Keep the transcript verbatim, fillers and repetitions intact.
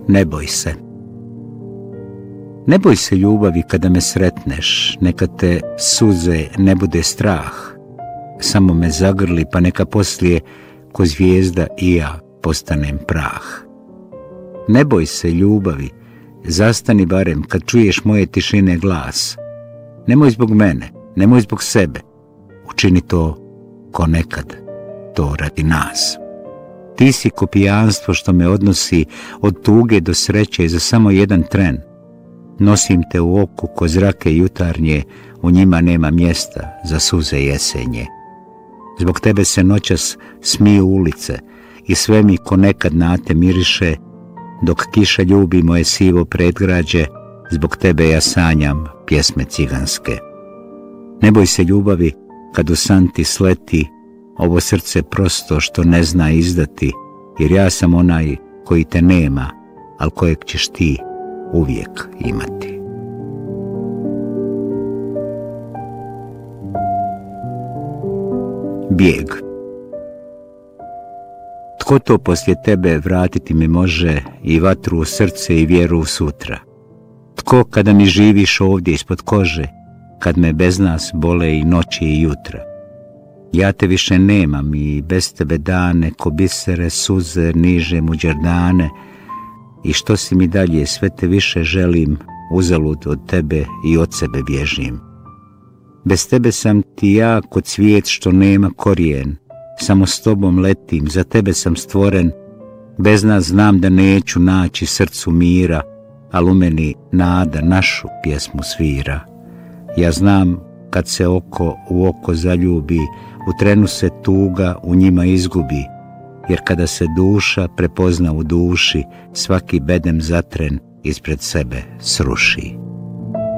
Ne boj se. Ne boj se ljubavi kada me sretneš, neka te suze ne bude strah. Samo me zagrli pa neka poslije ko zvijezda i ja postanem prah. Ne boj se ljubavi, zastani barem kad čuješ moje tišine glas. Nemoj zbog mene, nemoj zbog sebe, učini to ko nekad, to radi nas. Ti si ko pijanstvo što me odnosi od tuge do sreće za samo jedan tren. Nosim te u oku ko zrake jutarnje, u njima nema mjesta za suze jesenje. Zbog tebe se noćas smiju ulice i sve mi ko nekad na te miriše, dok kiša ljubi moje sivo predgrađe, zbog tebe ja sanjam pjesme ciganske. Ne boj se ljubavi kad u san ti sleti ovo srce prosto što ne zna izdati, jer ja sam onaj koji te nema, al kojeg ćeš ti uvijek imati. Bijeg. Tko to poslije tebe vratiti mi može i vatru u srce i vjeru u sutra? Tko kada mi živiš ovdje ispod kože, kad me bez nas bole i noći i jutra? Ja te više nemam i bez tebe dane ko bisere suze niže muđerdane, i što si mi dalje sve te više želim, uzalud od tebe i od sebe bježim. Bez tebe sam ti ja ko cvijet što nema korijen, samo s tobom letim, za tebe sam stvoren, bez nas znam da neću naći srcu mira, al u meni nada našu pjesmu svira. Ja znam kad se oko u oko zaljubi, u trenu se tuga u njima izgubi, jer kada se duša prepozna u duši, svaki bedem zatren ispred sebe sruši.